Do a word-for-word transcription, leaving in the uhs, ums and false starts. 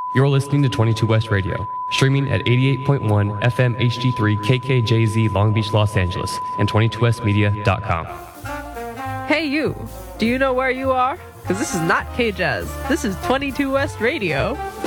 You're listening to twenty-two West Radio, streaming at eighty-eight point one F M H D three K K J Z Long Beach, Los Angeles, and twenty-two west media dot com. Hey you, do you know where you are? Because this is not K-Jazz, this is twenty-two West Radio.